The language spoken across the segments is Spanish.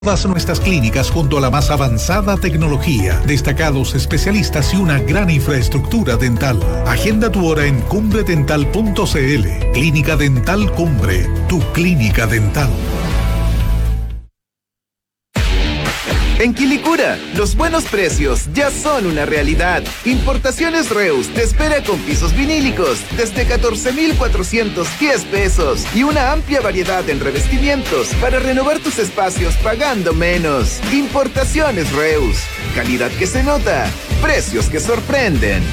Todas nuestras clínicas junto a la más avanzada tecnología, destacados especialistas y una gran infraestructura dental. Agenda tu hora en cumbredental.cl. Clínica Dental Cumbre, tu clínica dental. En Quilicura, los buenos precios ya son una realidad. Importaciones Reus te espera con pisos vinílicos desde 14,410 pesos y una amplia variedad en revestimientos para renovar tus espacios pagando menos. Importaciones Reus, calidad que se nota, precios que sorprenden.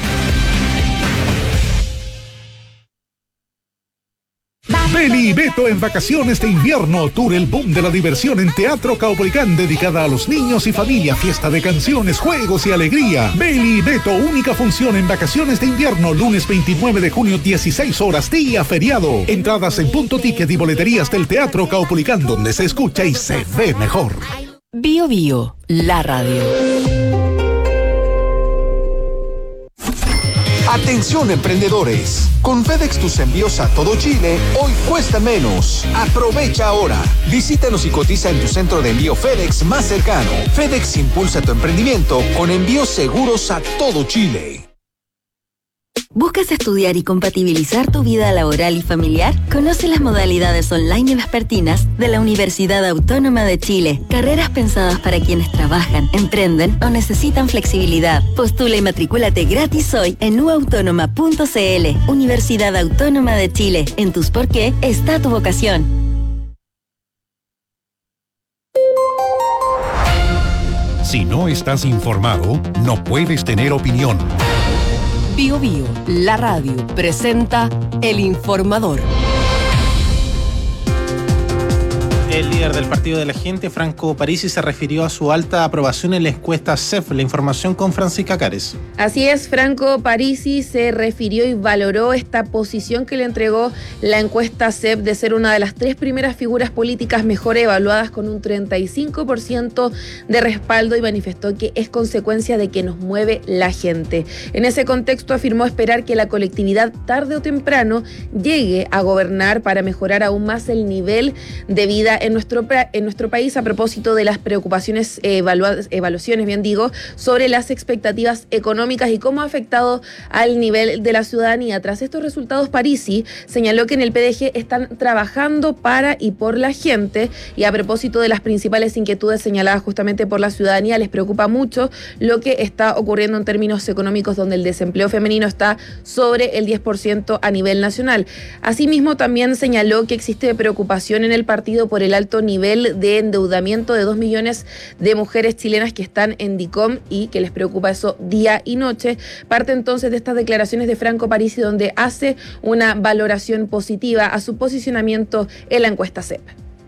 Beli y Beto en vacaciones de invierno. Tour El Boom de la Diversión en Teatro Caupolicán, dedicada a los niños y familia. Fiesta de canciones, juegos y alegría. Beli y Beto, única función en vacaciones de invierno. Lunes 29 de junio, 16 horas, día feriado. Entradas en Punto Ticket y boleterías del Teatro Caupolicán, donde se escucha y se ve mejor. Bio Bio, la radio. Atención emprendedores, con FedEx tus envíos a todo Chile hoy cuesta menos. Aprovecha ahora. Visítanos y cotiza en tu centro de envío FedEx más cercano. FedEx impulsa tu emprendimiento con envíos seguros a todo Chile. ¿Buscas estudiar y compatibilizar tu vida laboral y familiar? Conoce las modalidades online y vespertinas de la Universidad Autónoma de Chile. Carreras pensadas para quienes trabajan, emprenden o necesitan flexibilidad. Postula y matricúlate gratis hoy en uautónoma.cl. Universidad Autónoma de Chile. En tus por qué está tu vocación. Si no estás informado, no puedes tener opinión. Bio Bio, la radio, presenta El Informador. El líder del Partido de la Gente, Franco Parisi, se refirió a su alta aprobación en la encuesta CEF. La información con Francisca Cares. Así es, Franco Parisi se refirió y valoró esta posición que le entregó la encuesta CEF de ser una de las 3 primeras figuras políticas mejor evaluadas, con un 35% de respaldo, y manifestó que es consecuencia de que nos mueve la gente. En ese contexto afirmó esperar que la colectividad tarde o temprano llegue a gobernar para mejorar aún más el nivel de vida en nuestro país, a propósito de las preocupaciones, evaluaciones, sobre las expectativas económicas y cómo ha afectado al nivel de la ciudadanía. Tras estos resultados, Parisi señaló que en el PDG están trabajando para y por la gente, y a propósito de las principales inquietudes señaladas justamente por la ciudadanía, les preocupa mucho lo que está ocurriendo en términos económicos, donde el desempleo femenino está sobre el 10% a nivel nacional. Asimismo, también señaló que existe preocupación en el partido por el alto nivel de endeudamiento de 2 millones de mujeres chilenas que están en DICOM y que les preocupa eso día y noche. Parte entonces de estas declaraciones de Franco Parisi, donde hace una valoración positiva a su posicionamiento en la encuesta CEP.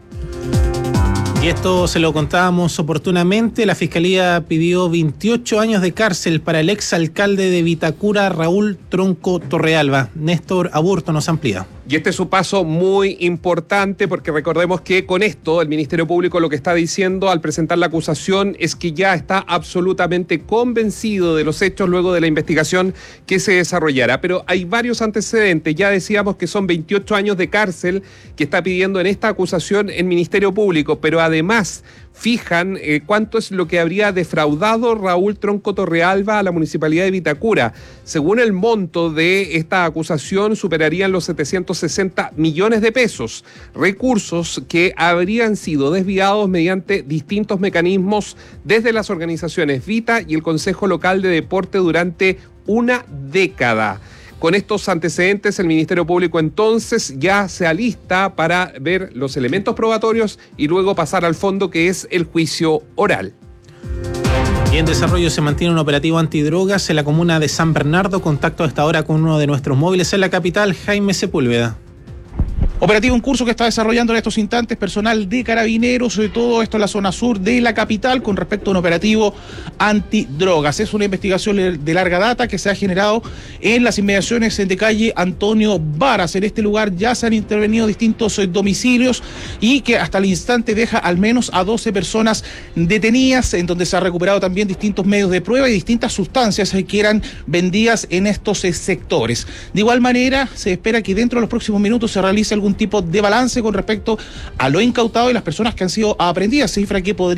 Y esto se lo contábamos oportunamente. La Fiscalía pidió 28 años de cárcel para el exalcalde de Vitacura, Raúl Tronco Torrealba. Néstor Aburto nos amplía. Y este es un paso muy importante, porque recordemos que con esto el Ministerio Público lo que está diciendo al presentar la acusación es que ya está absolutamente convencido de los hechos luego de la investigación que se desarrollará. Pero hay varios antecedentes. Ya decíamos que son 28 años de cárcel que está pidiendo en esta acusación el Ministerio Público, pero además fijan cuánto es lo que habría defraudado Raúl Tronco Torrealba a la Municipalidad de Vitacura. Según el monto de esta acusación, superarían los 760 millones de pesos, recursos que habrían sido desviados mediante distintos mecanismos desde las organizaciones Vita y el Consejo Local de Deporte durante una década. Con estos antecedentes, el Ministerio Público entonces ya se alista para ver los elementos probatorios y luego pasar al fondo, que es el juicio oral. Y en desarrollo se mantiene un operativo antidrogas en la comuna de San Bernardo. Contacto a esta hora con uno de nuestros móviles en la capital, Jaime Sepúlveda. Operativo en curso que está desarrollando en estos instantes personal de Carabineros, sobre todo esto en la zona sur de la capital, con respecto a un operativo antidrogas. Es una investigación de larga data que se ha generado en las inmediaciones de calle Antonio Varas. En este lugar ya se han intervenido distintos domicilios y que hasta el instante deja al menos a 12 personas detenidas, en donde se ha recuperado también distintos medios de prueba y distintas sustancias que eran vendidas en estos sectores. De igual manera, se espera que dentro de los próximos minutos se realice algún algún tipo de balance con respecto a lo incautado y las personas que han sido aprehendidas, cifra que podría